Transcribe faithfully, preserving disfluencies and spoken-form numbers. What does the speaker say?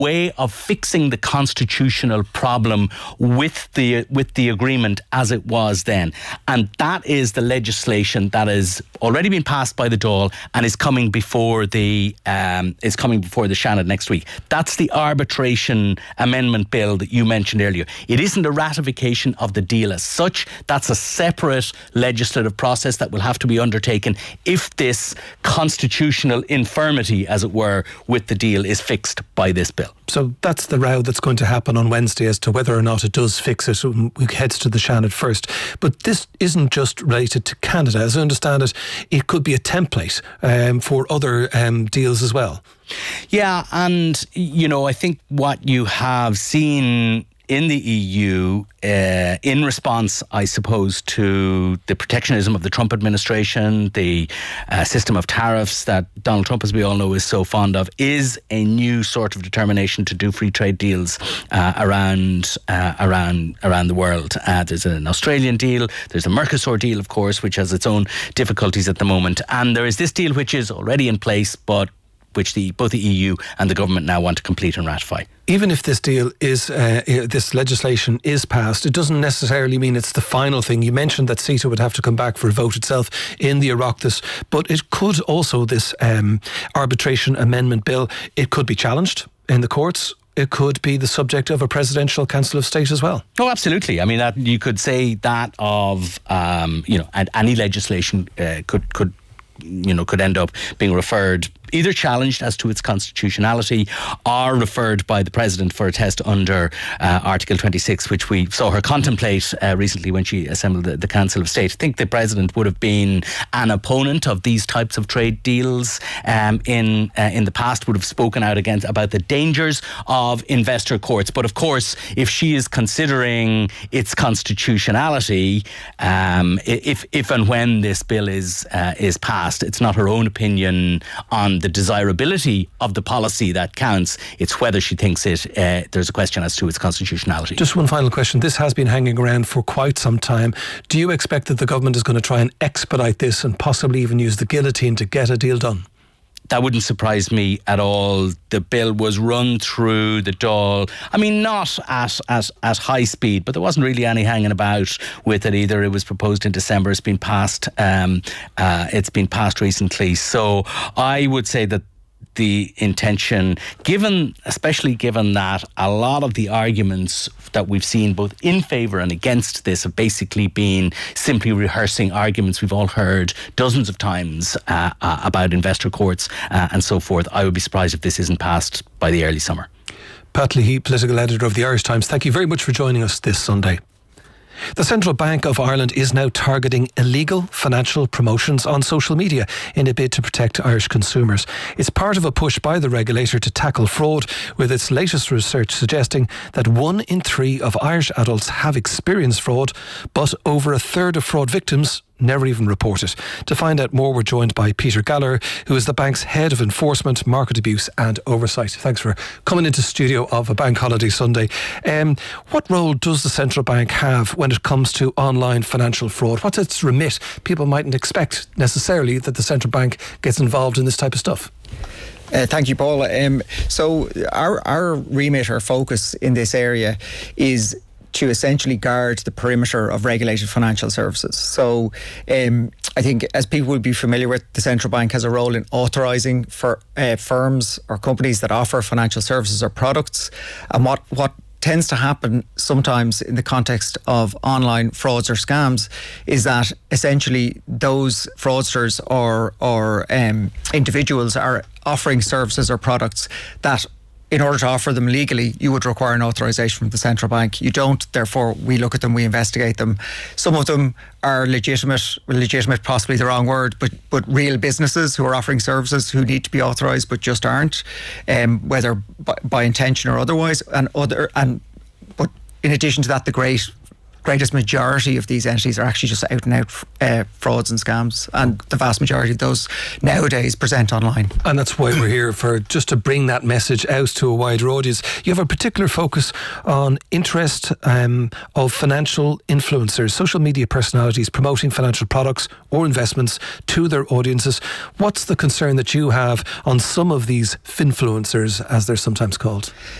way of fixing the constitutional problem with the with the agreement as it was then. And that is the legislation that has already been passed by the Dáil and is coming before the um, is coming before the Seanad next week. That's the arbitration amendment bill that you mentioned earlier. It isn't a ratification of the deal as such. That's a separate legislative process that will have to be undertaken if this constitutional infirmity, as it were, with the deal is fixed by this bill. So that's the row that's going to happen on Wednesday as to whether or not it does fix it. It heads to the Seanad first. But this isn't just related to Canada. As I understand it, it could be a template um, for other um, deals as well. Yeah, and, you know, I think what you have seen in the E U, uh, in response, I suppose, to the protectionism of the Trump administration, the uh, system of tariffs that Donald Trump, as we all know, is so fond of, is a new sort of determination to do free trade deals uh, around uh, around around the world. Uh, there's an Australian deal, there's a Mercosur deal, of course, which has its own difficulties at the moment, and there is this deal which is already in place, but which the both the E U and the government now want to complete and ratify. Even if this deal is, uh, this legislation is passed, it doesn't necessarily mean it's the final thing. You mentioned that CETA would have to come back for a vote itself in the Oireachtas, but it could also, this um, arbitration amendment bill, it could be challenged in the courts. It could be the subject of a presidential council of state as well. Oh, absolutely. I mean, that you could say that of, um, you know, and any legislation uh, could could. you know, could end up being referred, either challenged as to its constitutionality or referred by the President for a test under uh, Article twenty-six, which we saw her contemplate uh, recently when she assembled the, the Council of State. I think the President would have been an opponent of these types of trade deals um, in uh, in the past, would have spoken out against about the dangers of investor courts. But of course, if she is considering its constitutionality, um, if if and when this bill is uh, is passed, it's not her own opinion on the desirability of the policy that counts. It's whether she thinks it, uh, there's a question as to its constitutionality. Just one final question. This has been hanging around for quite some time. Do you expect that the government is going to try and expedite this and possibly even use the guillotine to get a deal done? That wouldn't surprise me at all. The bill was run through the Dáil. I mean, not at, at at high speed, but there wasn't really any hanging about with it either. It was proposed in December. It's been passed. Um, uh, it's been passed recently. So I would say that the intention, given, especially given that a lot of the arguments that we've seen both in favour and against this have basically been simply rehearsing arguments we've all heard dozens of times uh, uh, about investor courts uh, and so forth. I would be surprised if this isn't passed by the early summer. Pat Leahy, political editor of the Irish Times, thank you very much for joining us this Sunday. The Central Bank of Ireland is now targeting illegal financial promotions on social media in a bid to protect Irish consumers. It's part of a push by the regulator to tackle fraud, with its latest research suggesting that one in three of Irish adults have experienced fraud, but over a third of fraud victims never even report it. To find out more, we're joined by Peter Gallagher, who is the bank's head of enforcement, market abuse and oversight. Thanks for coming into studio of a bank holiday Sunday. Um, what role does the central bank have when it comes to online financial fraud? What's its remit? People mightn't expect necessarily that the central bank gets involved in this type of stuff. Uh, thank you, Paul. Um, so our, our remit, our focus in this area is to essentially guard the perimeter of regulated financial services. So um, I think, as people will be familiar with, the central bank has a role in authorising for uh, firms or companies that offer financial services or products. And what, what tends to happen sometimes in the context of online frauds or scams is that essentially those fraudsters or, or um, individuals are offering services or products that, in order to offer them legally, you would require an authorisation from the central bank. You don't, therefore we look at them, we investigate them. Some of them are legitimate, legitimate possibly the wrong word, but but real businesses who are offering services who need to be authorised but just aren't, um, whether by, by intention or otherwise. And other and but in addition to that, the great greatest majority of these entities are actually just out and out uh, frauds and scams, and the vast majority of those nowadays present online. And that's why we're here, for just to bring that message out to a wider audience. You have a particular focus on interest um, of financial influencers, social media personalities promoting financial products or investments to their audiences. What's the concern that you have on some of these finfluencers, as they're sometimes called?